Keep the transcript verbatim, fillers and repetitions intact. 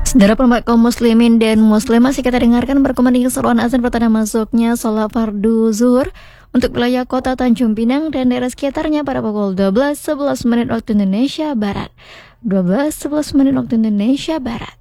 Saudara pemirsa kaum muslimin dan muslimah, masih kita dengarkan berkembang keseruan azan pertanda masuknya sholat fardu zuhur untuk wilayah kota Tanjung Pinang dan daerah sekitarnya pada pukul dua belas sebelas menit waktu Indonesia Barat. dua belas sebelas menit waktu Indonesia Barat.